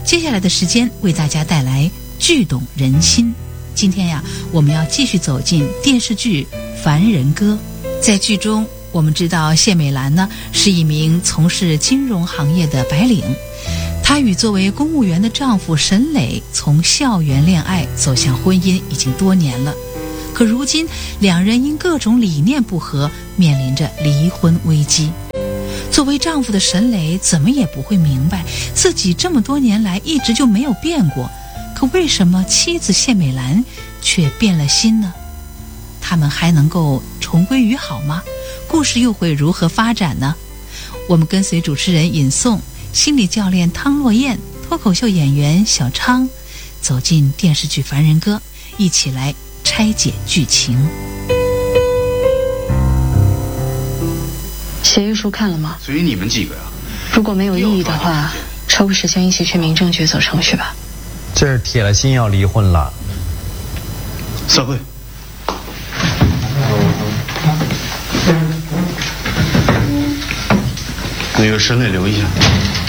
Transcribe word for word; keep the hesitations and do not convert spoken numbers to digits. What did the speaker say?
接下来的时间为大家带来剧动人心。今天呀，我们要继续走进电视剧《凡人歌》。在剧中，我们知道谢美兰呢是一名从事金融行业的白领，她与作为公务员的丈夫沈磊从校园恋爱走向婚姻已经多年了。可如今两人因各种理念不合，面临着离婚危机。作为丈夫的沈磊怎么也不会明白，自己这么多年来一直就没有变过，可为什么妻子谢美兰却变了心呢？他们还能够重归于好吗？故事又会如何发展呢？我们跟随主持人尹颂、心理教练汤若燕、脱口秀演员小昌，走进电视剧《凡人歌》，一起来拆解剧情。 协议书看了吗？ 随你们几个呀。 如果没有异议的话，抽个时间一起去民政局走程序吧。 这是铁了心要离婚了。 散会。那个沈磊留一下。